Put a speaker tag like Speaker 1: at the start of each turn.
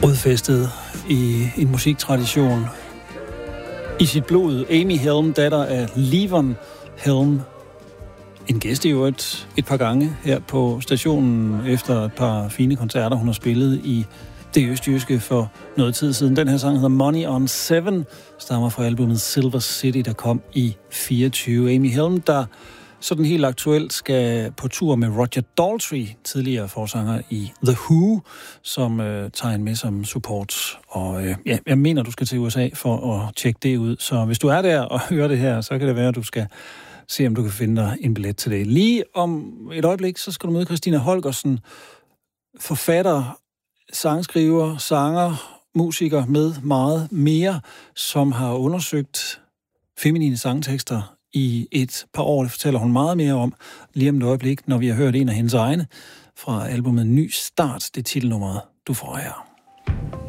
Speaker 1: Rodfæstet i en musiktradition. I sit blod, Amy Helm, datter af Levon Helm. En gæst i øvrigt et par gange her på stationen efter et par fine koncerter, hun har spillet i det østjyske for noget tid siden. Den her sang hedder Money on 7, stammer fra albumet Silver City, der kom i 24. Amy Helm, der sådan helt aktuelt skal på tur med Roger Daltrey, tidligere forsanger i The Who, som tager en med som support. Og jeg mener, du skal til USA for at tjekke det ud. Så hvis du er der og hører det her, så kan det være, at du skal se, om du kan finde dig en billet til det. Lige om et øjeblik, så skal du møde Christina Holgersen, forfatter, sangskriver, sanger, musiker med meget mere, som har undersøgt feminine sangtekster i et par år. Det fortæller hun meget mere om lige om et øjeblik, når vi har hørt en af hendes egne fra albumet Ny Start, det titelnummeret, du får her.